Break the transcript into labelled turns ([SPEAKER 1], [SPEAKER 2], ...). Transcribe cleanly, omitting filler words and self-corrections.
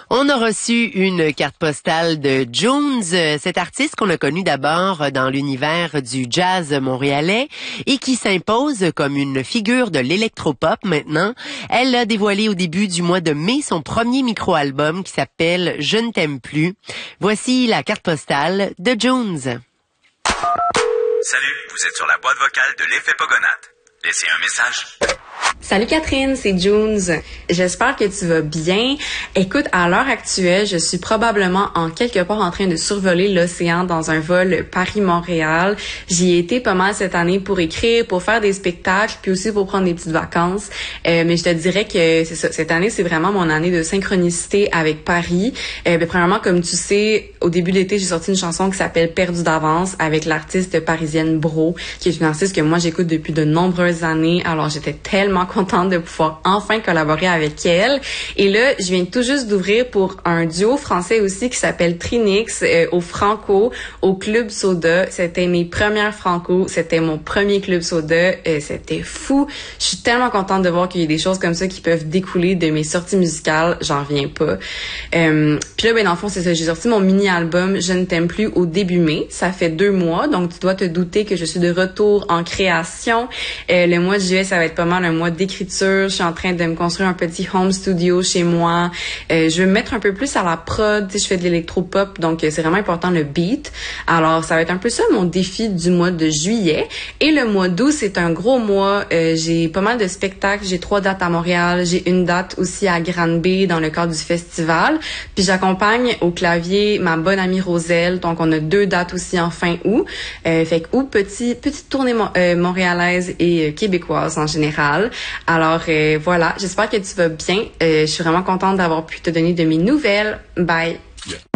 [SPEAKER 1] On a reçu une carte postale de Jones, cet artiste qu'on a connu d'abord dans l'univers du jazz montréalais et qui s'impose comme une figure de l'électropop maintenant. Elle a dévoilé au début du mois de mai son premier micro-album qui s'appelle « Je ne t'aime plus ». Voici la carte postale de Jones.
[SPEAKER 2] Salut, vous êtes sur la boîte vocale de l'effet Pogonade. Laissez un message.
[SPEAKER 3] Salut Catherine, c'est Jones. J'espère que tu vas bien. Écoute, à l'heure actuelle, je suis probablement en quelque part en train de survoler l'océan dans un vol Paris-Montréal. J'y ai été pas mal cette année pour écrire, pour faire des spectacles, puis aussi pour prendre des petites vacances. Mais je te dirais que c'est ça. Cette année, c'est vraiment mon année de synchronicité avec Paris. Premièrement, comme tu sais, au début de l'été, j'ai sorti une chanson qui s'appelle Perdu d'avance avec l'artiste parisienne Bro, qui est une artiste que moi j'écoute depuis de nombreuses années. Alors j'étais tellement contente de pouvoir enfin collaborer avec elle. Et là, je viens tout juste d'ouvrir pour un duo français aussi qui s'appelle Trinix au Franco, au Club Soda. C'était mes premières Franco. C'était mon premier Club Soda. C'était fou. Je suis tellement contente de voir qu'il y a des choses comme ça qui peuvent découler de mes sorties musicales. J'en reviens pas. Puis là, dans le fond, c'est ça. J'ai sorti mon mini-album Je ne t'aime plus au début mai. Ça fait 2 mois. Donc, tu dois te douter que je suis de retour en création. Le mois de juillet, ça va être pas mal un mois d'écriture. Je suis en train de me construire un petit home studio chez moi. Je veux me mettre un peu plus à la prod. Je fais de l'électropop, donc c'est vraiment important le beat. Alors, ça va être un peu ça mon défi du mois de juillet. Et le mois d'août, c'est un gros mois. J'ai pas mal de spectacles. J'ai 3 dates à Montréal. J'ai une date aussi à Granby dans le cadre du festival. Puis j'accompagne au clavier ma bonne amie Roselle. Donc, on a 2 dates aussi en fin août. Fait que août, petite tournée montréalaise et québécoise en général. Alors voilà, j'espère que tu vas bien. Je suis vraiment contente d'avoir pu te donner de mes nouvelles. Bye!
[SPEAKER 4] Yeah.